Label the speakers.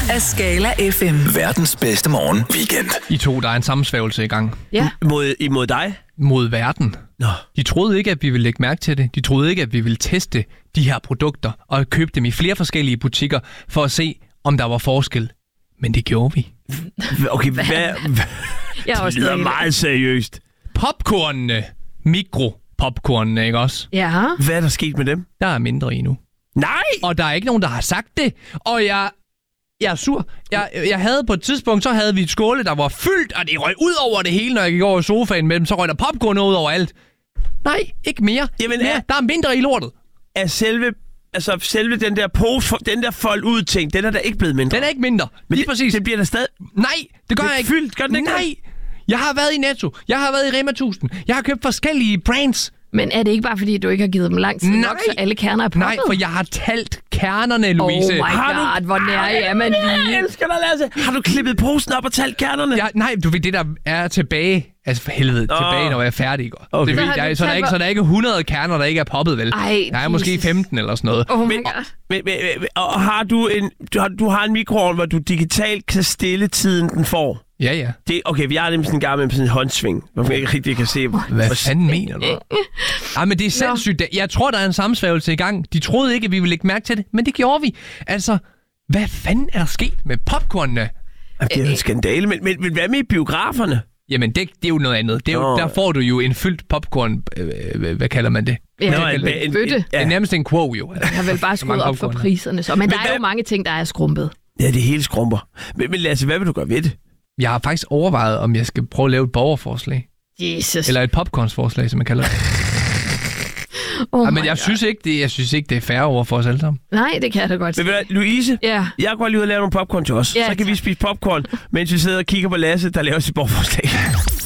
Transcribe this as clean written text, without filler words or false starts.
Speaker 1: af Skala FM.
Speaker 2: Verdens bedste morgen weekend.
Speaker 3: I to, der er en sammensværgelse i gang.
Speaker 4: Ja.
Speaker 5: Imod dig?
Speaker 3: Mod verden.
Speaker 5: Nå.
Speaker 3: De troede ikke, at vi ville lægge mærke til det. De troede ikke, at vi ville teste de her produkter og købe dem i flere forskellige butikker for at se, om der var forskel. Men det gjorde vi.
Speaker 5: Okay, hvad? Det lyder meget seriøst.
Speaker 3: Popcornene. Mikropopcornene, ikke også?
Speaker 4: Ja.
Speaker 5: Hvad er der sket med dem?
Speaker 3: Der er mindre i nu.
Speaker 5: Nej!
Speaker 3: Og der er ikke nogen, der har sagt det. Og jeg er sur. Jeg havde på et tidspunkt, så havde vi et skåle, der var fyldt, og det røg ud over det hele, når jeg gik over i sofaen med dem. Så røg der popcorn ud over alt. Nej, ikke mere.
Speaker 5: Jamen,
Speaker 3: der er mindre i lortet.
Speaker 5: Er selve den der pose, den der fold ud ting, den er der ikke blevet mindre.
Speaker 3: Den er ikke mindre.
Speaker 5: Men
Speaker 3: lige præcis.
Speaker 5: Det bliver der stadig.
Speaker 3: Nej, det gør jeg ikke.
Speaker 5: Fyldt, gør den ikke?
Speaker 3: Nej. Jeg har været i Netto. Jeg har været i Rema 1000. Jeg har købt forskellige brands.
Speaker 4: Men er det ikke bare, fordi du ikke har givet dem lang tid nok, så alle kerner er poppet?
Speaker 3: Nej, for jeg har talt kernerne, Louise.
Speaker 4: Oh my god, hvor nær er man lige.
Speaker 5: Jeg elsker dig, Lasse. Har du klippet posen op og talt kernerne?
Speaker 3: Nej, du ved, det der er tilbage. Altså for helvede, tilbage, når jeg er færdig.
Speaker 5: Okay.
Speaker 3: Så er der ikke 100 kerner, der ikke er poppet, vel?
Speaker 4: Ej,
Speaker 3: der er måske 15 eller sådan noget.
Speaker 4: Oh my god.
Speaker 5: Og har du har en mikroovn, hvor du digitalt kan stille tiden, den får?
Speaker 3: Ja.
Speaker 5: Okay, vi har nemlig sådan en gang med sådan en håndsving, hvor man ikke rigtig kan se.
Speaker 3: Hvad fanden mener du? Ej, men det er sindssygt. Jeg tror, der er en sammensværgelse i gang. De troede ikke, at vi ville lægge mærke til det, men det gjorde vi. Altså, hvad fanden er der sket med popcornene?
Speaker 5: Det er jo en skandale, men hvad med i biograferne?
Speaker 3: Jamen, det er jo noget andet. Det er jo, der får du jo en fyldt popcorn... hvad kalder man det?
Speaker 4: Ja, en bøtte.
Speaker 3: Det er nærmest en quo, jo.
Speaker 4: Jeg har vel bare skruet op for priserne. Så. Men der er jo mange ting, der er skrumpet.
Speaker 5: Ja, det hele skrumper. Men Lasse, hvad vil du gøre ved det?
Speaker 3: Jeg har faktisk overvejet, om jeg skal prøve at lave et borgerforslag.
Speaker 4: Jesus.
Speaker 3: Eller et popcornsforslag, som man kalder det. Men jeg synes ikke, det er fair over for os alle sammen.
Speaker 4: Nej, det kan jeg da godt sige.
Speaker 5: Men Louise,
Speaker 4: ja.
Speaker 5: Jeg går lige ud og lave nogle popcorn til os. Ja, så kan vi spise popcorn, mens vi sidder og kigger på Lasse, der laver sit borgerforslag.